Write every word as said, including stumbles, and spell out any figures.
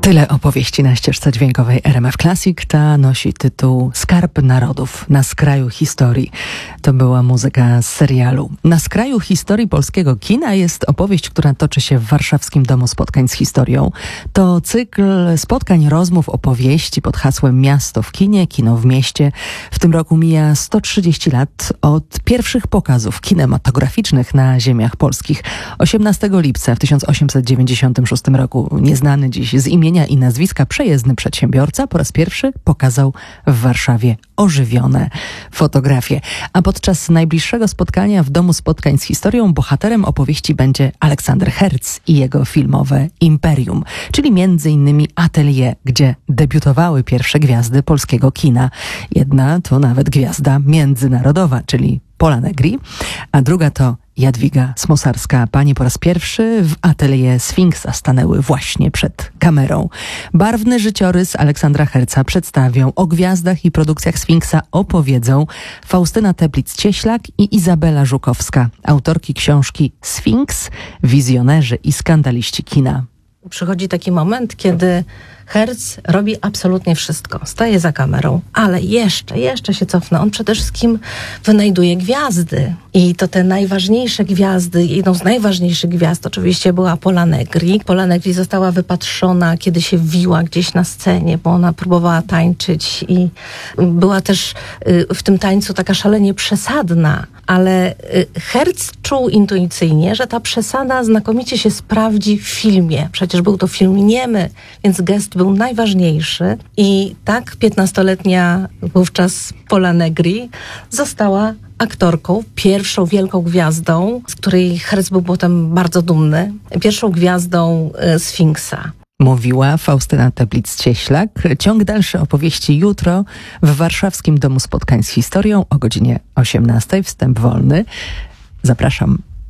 Tyle opowieści na ścieżce dźwiękowej R M F Classic. Ta nosi tytuł Skarb Narodów na skraju historii. To była muzyka z serialu. Na skraju historii polskiego kina jest opowieść, która toczy się w Warszawskim Domu Spotkań z Historią. To cykl spotkań, rozmów, opowieści pod hasłem Miasto w kinie, kino w mieście. W tym roku mija sto trzydzieści lat od pierwszych pokazów kinematograficznych na ziemiach polskich. osiemnastego lipca w tysiąc osiemset dziewięćdziesiątym szóstym roku nieznany dziś z imienia i nazwiska przejezdny przedsiębiorca po raz pierwszy pokazał w Warszawie ożywione fotografie. A podczas najbliższego spotkania w Domu Spotkań z Historią bohaterem opowieści będzie Aleksander Herz i jego filmowe Imperium, czyli między innymi atelier, gdzie debiutowały pierwsze gwiazdy polskiego kina. Jedna to nawet gwiazda międzynarodowa, czyli Pola Negri, a druga to Jadwiga Smosarska. Panie po raz pierwszy w atelier Sfinksa stanęły właśnie przed kamerą. Barwny życiorys Aleksandra Herza przedstawią, o gwiazdach i produkcjach Sfinksa opowiedzą Faustyna Teplic-Cieślak i Izabela Żukowska, autorki książki Sfinks, wizjonerzy i skandaliści kina. Przychodzi taki moment, kiedy Herz robi absolutnie wszystko. Staje za kamerą, ale jeszcze, jeszcze się cofnę. On przede wszystkim wynajduje gwiazdy. I to te najważniejsze gwiazdy, jedną z najważniejszych gwiazd oczywiście była Pola Negri. Pola Negri została wypatrzona, kiedy się wiła gdzieś na scenie, bo ona próbowała tańczyć i była też w tym tańcu taka szalenie przesadna. Ale Herz czuł intuicyjnie, że ta przesada znakomicie się sprawdzi w filmie. Przecież był to film niemy, więc gest był najważniejszy. I tak piętnastoletnia wówczas Pola Negri została aktorką, pierwszą wielką gwiazdą, z której Herz był potem bardzo dumny, pierwszą gwiazdą Sfinksa. Mówiła Faustyna Teplic-Cieślak. Ciąg dalszy opowieści jutro w Warszawskim Domu Spotkań z Historią o godzinie osiemnastej. Wstęp wolny. Zapraszam